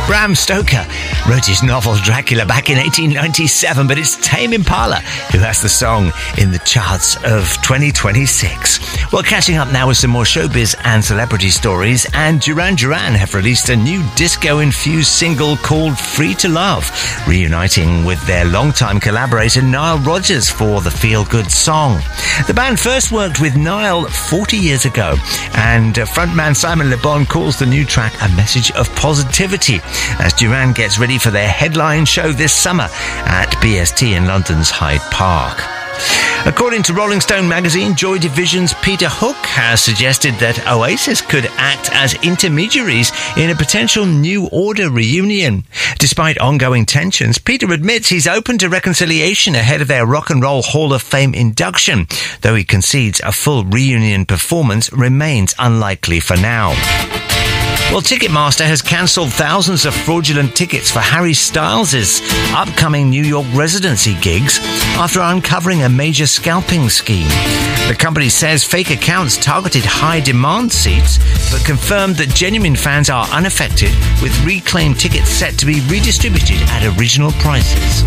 Bram Stoker wrote his novel Dracula back in 1897, but it's Tame Impala who has the song in the charts of 2026. Well, catching up now with some more showbiz and celebrity stories, and Duran Duran have released a new disco-infused single called Free to Love, reuniting with their longtime collaborator Nile Rodgers for the feel-good song. The band first worked with Nile 40 years ago, and frontman Simon Le Bon calls the new track a message of positivity as Duran gets ready for their headline show this summer at BST in London's Hyde Park. According to Rolling Stone magazine, Joy Division's Peter Hook has suggested that Oasis could act as intermediaries in a potential New Order reunion. Despite ongoing tensions, Peter admits he's open to reconciliation ahead of their Rock and Roll Hall of Fame induction, though he concedes a full reunion performance remains unlikely for now. Well, Ticketmaster has cancelled thousands of fraudulent tickets for Harry Styles' upcoming New York residency gigs after uncovering a major scalping scheme. The company says fake accounts targeted high-demand seats, but confirmed that genuine fans are unaffected, with reclaimed tickets set to be redistributed at original prices.